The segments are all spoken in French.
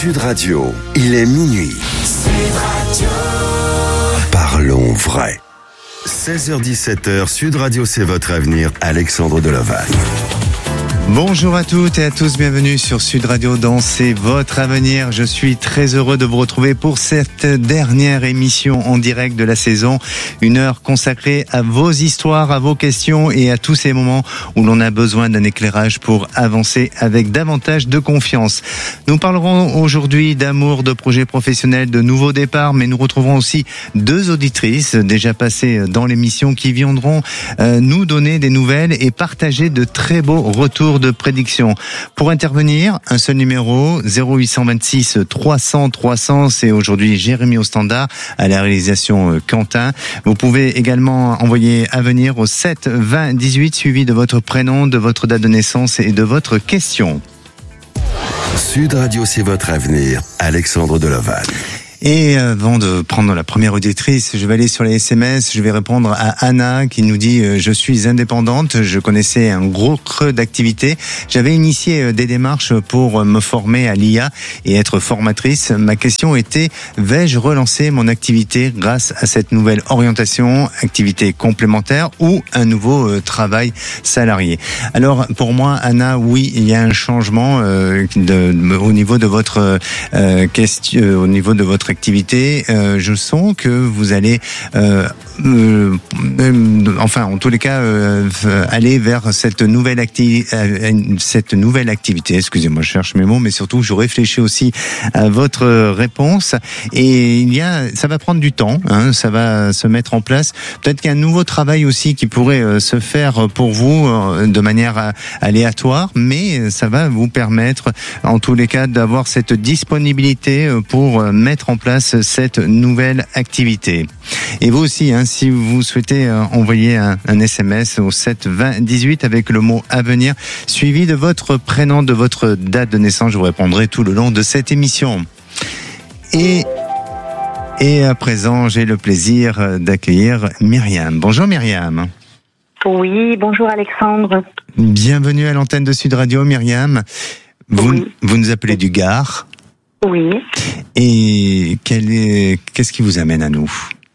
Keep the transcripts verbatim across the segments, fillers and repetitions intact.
Sud Radio, il est minuit. Sud Radio. Parlons vrai. seize heures dix-sept heures, Sud Radio, c'est votre avenir. Alexandre Delaval. Bonjour à toutes et à tous, bienvenue sur Sud Radio dans C'est votre avenir. Je suis très heureux de vous retrouver pour cette dernière émission en direct de la saison. Une heure consacrée à vos histoires, à vos questions et à tous ces moments où l'on a besoin d'un éclairage pour avancer avec davantage de confiance. Nous parlerons aujourd'hui d'amour, de projets professionnels, de nouveaux départs, mais nous retrouverons aussi deux auditrices déjà passées dans l'émission qui viendront euh, nous donner des nouvelles et partager de très beaux retours de prédiction. Pour intervenir, un seul numéro, zéro huit deux six trois cents trois cents, c'est aujourd'hui Jérémy au standard, à la réalisation Quentin. Vous pouvez également envoyer à venir au sept vingt dix-huit, suivi de votre prénom, de votre date de naissance et de votre question. Sud Radio, c'est votre avenir. Alexandre Delaval. Et avant de prendre la première auditrice, je vais aller sur les S M S, je vais répondre à Anna qui nous dit euh, « Je suis indépendante, je connaissais un gros creux d'activité. J'avais initié des démarches pour me former à l'I A et être formatrice. Ma question était, vais-je relancer mon activité grâce à cette nouvelle orientation, activité complémentaire ou un nouveau euh, travail salarié ?» Alors pour moi, Anna, oui, il y a un changement euh, de, de, au niveau de votre euh, question, euh, au niveau de votre activité, euh, je sens que vous allez, euh, euh, euh, enfin, en tous les cas, euh, aller vers cette nouvelle activité, euh, cette nouvelle activité. Excusez-moi, je cherche mes mots, mais surtout, je réfléchis aussi à votre réponse. Et il y a, ça va prendre du temps, hein, ça va se mettre en place. Peut-être qu'il y a un nouveau travail aussi qui pourrait euh, se faire pour vous euh, de manière euh, aléatoire, mais ça va vous permettre, en tous les cas, d'avoir cette disponibilité pour euh, mettre en place cette nouvelle activité. Et vous aussi, hein, si vous souhaitez euh, envoyer un, un S M S au sept vingt dix-huit avec le mot avenir, suivi de votre prénom, de votre date de naissance, je vous répondrai tout le long de cette émission. Et, et à présent, j'ai le plaisir d'accueillir Myriam. Bonjour Myriam. Oui, bonjour Alexandre. Bienvenue à l'antenne de Sud Radio, Myriam. Vous, oui. vous nous appelez du Gard. Oui. Et quel est, qu'est-ce qui vous amène à nous ?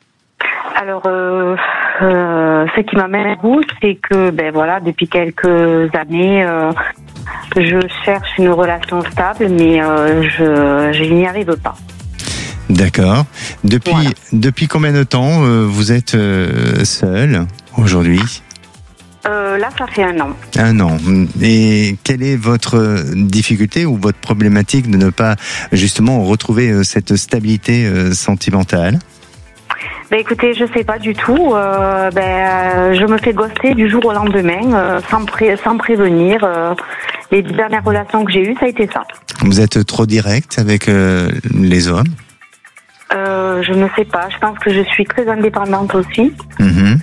Alors, euh, euh, ce qui m'amène à vous, c'est que, ben voilà, depuis quelques années, euh, je cherche une relation stable, mais euh, je, je n'y arrive pas. D'accord. Depuis, voilà. Depuis combien de temps euh, vous êtes euh, seule aujourd'hui ? Euh, là, ça fait un an. Un an. Et quelle est votre difficulté ou votre problématique de ne pas justement retrouver cette stabilité sentimentale ? Ben écoutez, je sais pas du tout. Euh, ben, je me fais ghoster du jour au lendemain, euh, sans, pré- sans prévenir. Euh, les dernières relations que j'ai eues, ça a été ça. Vous êtes trop direct avec euh, les hommes ? euh, Je ne sais pas. Je pense que je suis très indépendante aussi. Mmh.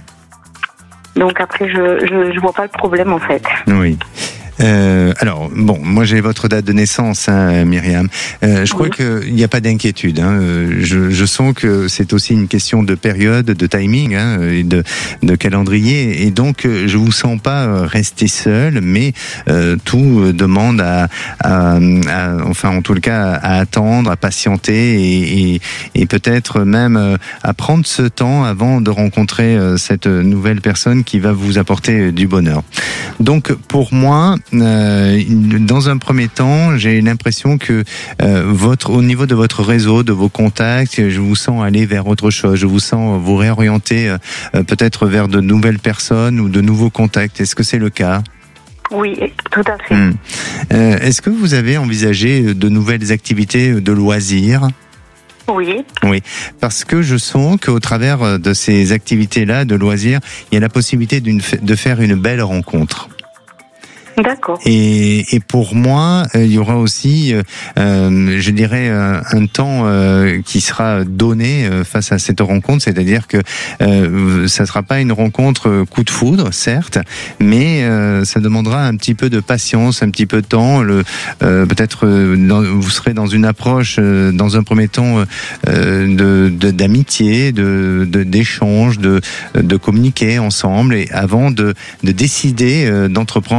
Donc après, je, je je vois pas le problème en fait. Oui. Euh, alors, bon, moi j'ai votre date de naissance, hein, Myriam. Euh, je oui. crois qu'il n'y a pas d'inquiétude. Hein. Je, je sens que c'est aussi une question de période, de timing, hein, et de, de calendrier. Et donc, je vous sens pas rester seul, mais euh, tout demande à, à, à, enfin, en tout le cas, à attendre, à patienter et, et, et peut-être même à prendre ce temps avant de rencontrer cette nouvelle personne qui va vous apporter du bonheur. Donc, pour moi, Euh, dans un premier temps, j'ai l'impression que euh, votre, au niveau de votre réseau, de vos contacts, je vous sens aller vers autre chose. Je vous sens vous réorienter euh, peut-être vers de nouvelles personnes ou de nouveaux contacts. Est-ce que c'est le cas ? Oui, tout à fait. Hum. Euh, est-ce que vous avez envisagé de nouvelles activités de loisirs ? Oui. Oui, parce que je sens qu'au travers de ces activités-là, de loisirs, il y a la possibilité d'une, de faire une belle rencontre. D'accord. Et, et pour moi, euh, il y aura aussi, euh, je dirais, un, un temps euh, qui sera donné euh, face à cette rencontre, c'est-à-dire que euh, ça ne sera pas une rencontre coup de foudre, certes, mais euh, ça demandera un petit peu de patience, un petit peu de temps. Le, euh, peut-être euh, dans, vous serez dans une approche, euh, dans un premier temps, euh, de, de, d'amitié, de, de, d'échange, de, de communiquer ensemble, et avant de, de décider euh, d'entreprendre une véritable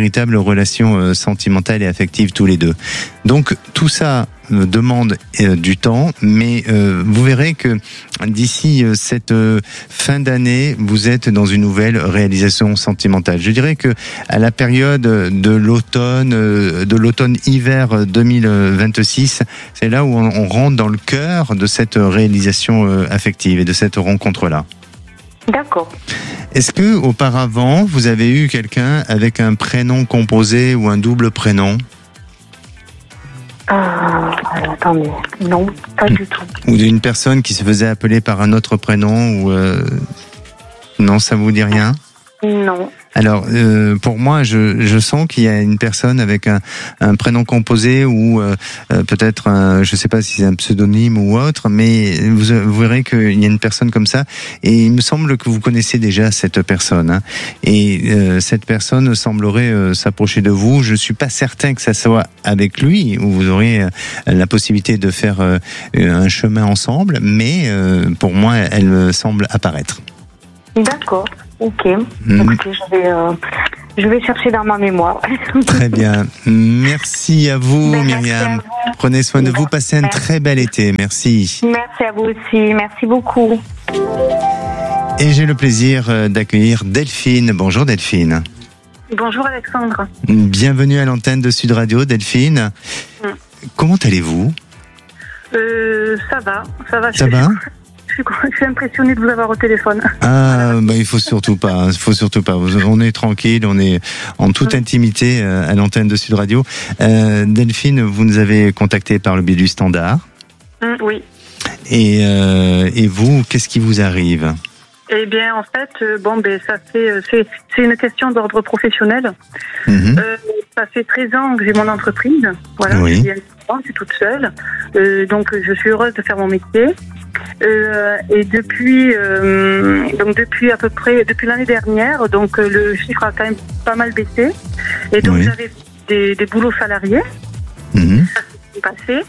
véritable relation euh, sentimentale et affective tous les deux. Donc tout ça euh, demande euh, du temps, mais euh, vous verrez que d'ici euh, cette euh, fin d'année, vous êtes dans une nouvelle réalisation sentimentale. Je dirais que à la période de l'automne, euh, de l'automne-hiver deux mille vingt-six, c'est là où on, on rentre dans le cœur de cette réalisation euh, affective et de cette rencontre-là. D'accord. Est-ce que auparavant vous avez eu quelqu'un avec un prénom composé ou un double prénom? Euh, attendez, non, pas du tout. Ou d'une personne qui se faisait appeler par un autre prénom ou euh... non, ça vous dit rien? Non. Alors, euh, pour moi, je, je sens qu'il y a une personne avec un, un prénom composé ou euh, peut-être, un, je ne sais pas si c'est un pseudonyme ou autre, mais vous, vous verrez qu'il y a une personne comme ça. Et il me semble que vous connaissez déjà cette personne. Hein, et euh, cette personne semblerait euh, s'approcher de vous. Je ne suis pas certain que ça soit avec lui, où vous aurez euh, la possibilité de faire euh, un chemin ensemble, mais euh, pour moi, elle me semble apparaître. D'accord. Ok. Mmh. Écoutez, je vais, euh, je vais chercher dans ma mémoire. Très bien. Merci à vous, ben, Myriam. Vous. Prenez soin de vous. Passez un merci. Très bel été. Merci. Merci à vous aussi. Merci beaucoup. Et j'ai le plaisir d'accueillir Delphine. Bonjour Delphine. Bonjour Alexandre. Bienvenue à l'antenne de Sud Radio, Delphine. Mmh. Comment allez-vous? euh, Ça va. Ça va. Ça va Je suis impressionnée de vous avoir au téléphone. Ah, bah, il faut surtout pas, il faut surtout pas. On est tranquille, on est en toute intimité à l'antenne de Sud Radio. Euh, Delphine, vous nous avez contacté par le biais du standard. Mmh, oui. Et, euh, et vous, qu'est-ce qui vous arrive? Eh bien, en fait, euh, bon, ben, ça fait, c'est, c'est une question d'ordre professionnel. Mmh. Euh, ça fait treize ans que j'ai mon entreprise. Voilà, oui. je suis, je suis toute seule. Euh, donc, je suis heureuse de faire mon métier. Euh, et depuis, euh, donc depuis à peu près, depuis l'année dernière, donc euh, le chiffre a quand même pas mal baissé. Et donc, oui. j'avais des, des boulots salariés. Mmh. Ça s'est passé.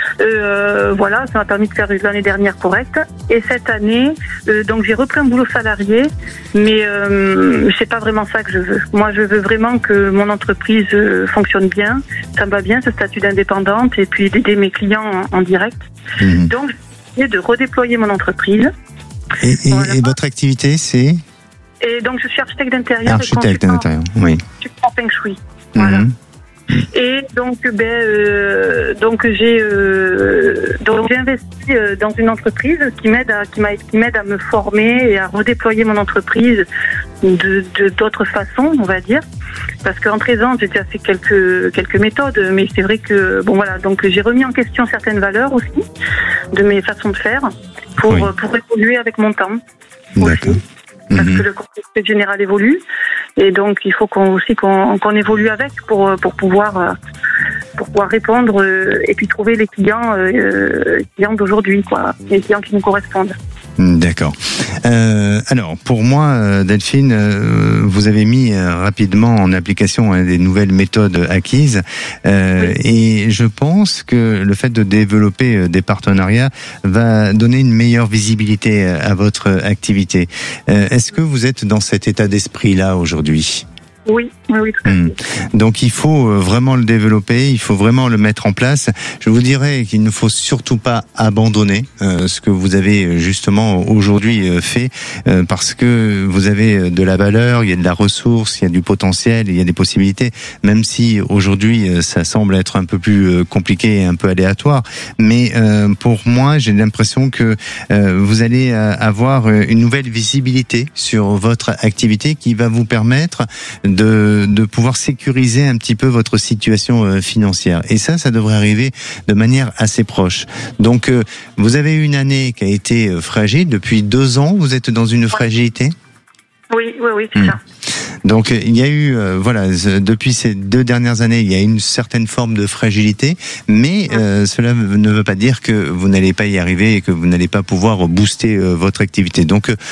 Euh, voilà, ça m'a permis de faire l'année dernière correcte. Et cette année, euh, donc j'ai repris un boulot salarié, mais euh, c'est pas vraiment ça que je veux. Moi, je veux vraiment que mon entreprise euh, fonctionne bien. Ça me va bien, ce statut d'indépendante, et puis d'aider mes clients en, en direct. Mmh. Donc, j'ai de redéployer mon entreprise. Et, et, voilà. Et votre activité, c'est? Et donc, je suis architecte d'intérieur. Architecte d'intérieur, oui. Je suis en feng shui. Voilà. Mmh. Et donc, ben, euh, donc j'ai, euh, donc j'ai investi euh, dans une entreprise qui m'aide à, qui m'a, qui m'aide à me former et à redéployer mon entreprise de, de d'autres façons, on va dire. Parce qu'en treize ans, j'ai déjà fait quelques quelques méthodes, mais c'est vrai que bon voilà, donc j'ai remis en question certaines valeurs aussi de mes façons de faire pour oui. pour évoluer avec mon temps. D'accord. Aussi. Parce mmh. que le contexte général évolue et donc il faut qu'on aussi qu'on, qu'on évolue avec pour pour pouvoir pour pouvoir répondre et puis trouver les clients euh, clients d'aujourd'hui quoi, les clients qui nous correspondent. D'accord. Euh, alors, pour moi, Delphine, euh, vous avez mis euh, rapidement en application hein, des nouvelles méthodes acquises, euh, oui. et je pense que le fait de développer euh, des partenariats va donner une meilleure visibilité à votre activité. Euh, est-ce que vous êtes dans cet état d'esprit-là aujourd'hui ? Oui, oui, oui, tout à fait. Mmh. Donc il faut vraiment le développer, il faut vraiment le mettre en place. Je vous dirais qu'il ne faut surtout pas abandonner euh, ce que vous avez justement aujourd'hui euh, fait, euh, parce que vous avez de la valeur, il y a de la ressource, il y a du potentiel, il y a des possibilités, même si aujourd'hui euh, ça semble être un peu plus euh, compliqué et un peu aléatoire. Mais euh, pour moi, j'ai l'impression que euh, vous allez euh, avoir une nouvelle visibilité sur votre activité qui va vous permettre de, de pouvoir sécuriser un petit peu votre situation euh, financière. Et ça, ça devrait arriver de manière assez proche. Donc, euh, vous avez eu une année qui a été euh, fragile. Depuis deux ans, vous êtes dans une fragilité ? Oui, oui, oui, c'est mmh. ça. Donc il y a eu, euh, voilà, depuis ces deux dernières années, il y a une certaine forme de fragilité, mais euh, cela ne veut pas dire que vous n'allez pas y arriver et que vous n'allez pas pouvoir booster euh, votre activité. Donc euh,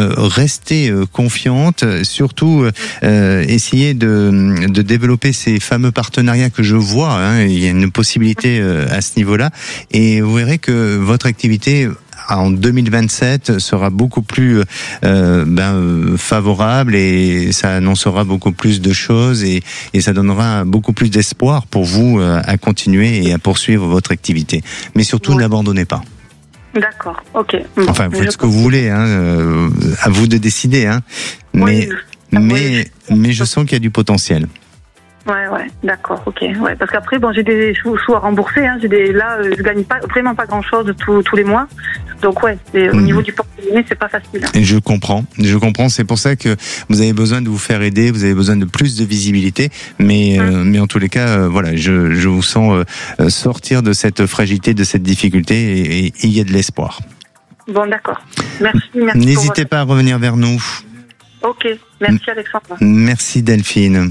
restez euh, confiante, surtout euh, essayez de, de développer ces fameux partenariats que je vois. Hein, il y a une possibilité euh, à ce niveau-là, et vous verrez que votre activité en deux mille vingt-sept sera beaucoup plus euh, ben, favorable et ça annoncera beaucoup plus de choses et, et ça donnera beaucoup plus d'espoir pour vous euh, à continuer et à poursuivre votre activité. Mais surtout, oui. n'abandonnez pas. D'accord, ok. Enfin, vous faites ce que vous voulez, hein, euh, à vous de décider, hein. Mais, oui. mais, oui. mais je sens qu'il y a du potentiel. Ouais, ouais, d'accord, ok. Ouais, parce qu'après, bon, j'ai des sous, sous à rembourser. Hein, j'ai des, là, je gagne pas vraiment pas grand-chose tous tous les mois. Donc ouais, c'est, au mmh. niveau du porte-monnaie, c'est pas facile. Hein. Et je comprends, je comprends. C'est pour ça que vous avez besoin de vous faire aider, vous avez besoin de plus de visibilité. Mais, mmh. euh, mais en tous les cas, euh, voilà, je, je vous sens euh, sortir de cette fragilité, de cette difficulté, et il y a de l'espoir. Bon, d'accord. Merci, merci. N'hésitez votre... pas à revenir vers nous. Ok, merci Alexandre. Merci Delphine.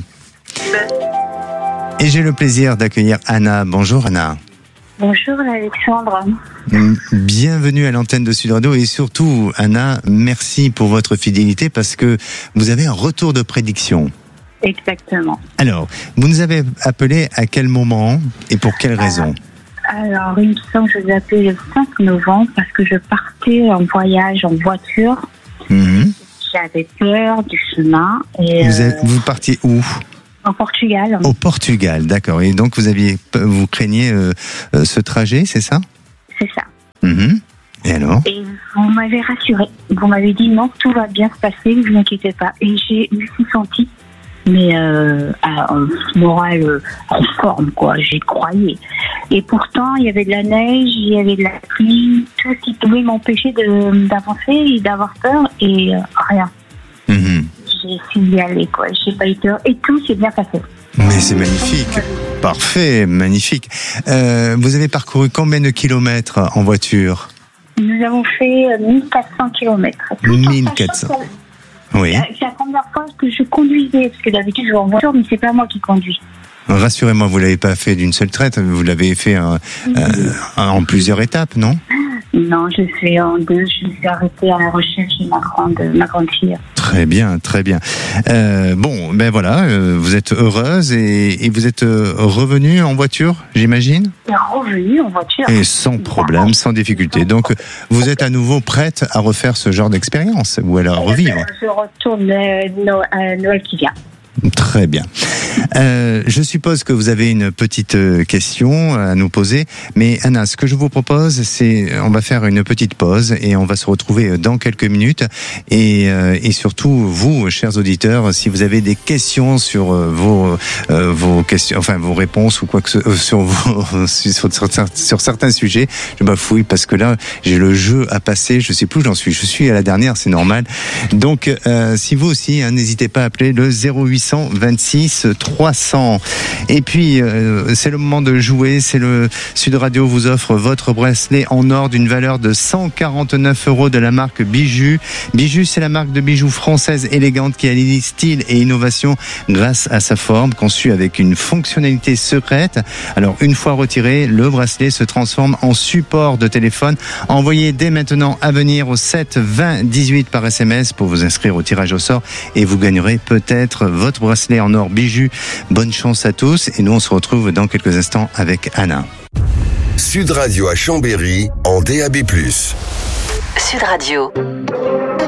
Et j'ai le plaisir d'accueillir Anna. Bonjour Anna. Bonjour Alexandre. Bienvenue à l'antenne de Sud Radio et surtout Anna, merci pour votre fidélité parce que vous avez un retour de prédiction. Exactement. Alors, vous nous avez appelé à quel moment et pour quelle raison ? Alors, il me semble que je vous ai appelé le cinq novembre parce que je partais en voyage en voiture. Mmh. J'avais peur du chemin. Et vous, avez, vous partiez où ? Au Portugal. Au Portugal, d'accord. Et donc vous aviez, vous craigniez euh, euh, ce trajet, c'est ça ? C'est ça. Mmh. Et alors ? Et vous m'avez rassuré. Vous m'avez dit non, tout va bien se passer, ne vous inquiétez pas. Et j'ai me suis sentie, mais euh, euh, morale euh, en forme, quoi. J'y croyais. Et pourtant, il y avait de la neige, il y avait de la pluie, tout ce qui pouvait m'empêcher de, d'avancer et d'avoir peur, et euh, rien. Mmh. J'ai essayé d'y aller, quoi. J'ai pas eu peur et tout s'est bien passé. Mais c'est magnifique. Parfait, magnifique. Euh, vous avez parcouru combien de kilomètres en voiture ? Nous avons fait mille quatre cents kilomètres. mille quatre cents. Oui. C'est la première fois que je conduisais, parce que d'habitude je vais en voiture, mais c'est pas moi qui conduis. Rassurez-moi, vous l'avez pas fait d'une seule traite, vous l'avez fait euh, euh, en plusieurs étapes, non ? Non, je fais en deux. Je me suis arrêtée à la recherche de ma grande, ma grande fille. Très bien, très bien. Euh, bon, ben voilà, euh, vous êtes heureuse et, et vous êtes euh, revenue en voiture, j'imagine ? Revenue en voiture. Et sans problème, sans difficulté. Donc, vous êtes à nouveau prête à refaire ce genre d'expérience ou à la revivre ? Je retourne à Noël qui vient. Très bien. Euh, je suppose que vous avez une petite question à nous poser, mais Anna, ce que je vous propose, c'est on va faire une petite pause et on va se retrouver dans quelques minutes. Et, euh, et surtout, vous, chers auditeurs, si vous avez des questions sur vos euh, vos questions, enfin vos réponses ou quoi que ce euh, sur vos sur, sur, sur certains sujets, je bafouille parce que là j'ai le jeu à passer. Je sais plus où j'en suis. Je suis à la dernière, c'est normal. Donc, euh, si vous aussi, hein, n'hésitez pas à appeler le zéro huit cent vingt-six trois cents. Et puis, euh, c'est le moment de jouer. C'est le Sud Radio vous offre votre bracelet en or d'une valeur de cent quarante-neuf euros de la marque Bijou. Bijou, c'est la marque de bijoux française élégante qui allie style et innovation grâce à sa forme, conçue avec une fonctionnalité secrète. Alors, une fois retiré, le bracelet se transforme en support de téléphone. Envoyez dès maintenant à venir au sept vingt dix-huit par S M S pour vous inscrire au tirage au sort et vous gagnerez peut-être votre bracelet en or Bijou. Bonne chance à tous et nous on se retrouve dans quelques instants avec Anna. Sud Radio à Chambéry en D A B plus. Sud Radio.